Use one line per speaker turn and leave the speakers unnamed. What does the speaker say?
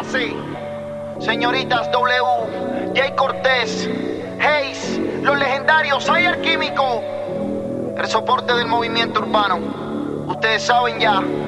Clase, señoritas W, Jay Cortés, Hayes, los legendarios Ayer Químico, el soporte del movimiento urbano. Ustedes saben ya.